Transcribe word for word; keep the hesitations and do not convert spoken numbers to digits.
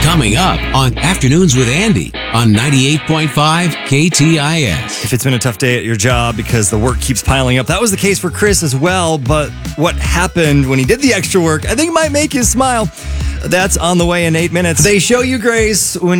Coming up on Afternoons with Andy on ninety-eight point five K T I S. If it's been a tough day at your job because the work keeps piling up, that was the case for Chris as well. But what happened when he did the extra work, I think might make you smile. That's on the way in eight minutes. They show you grace when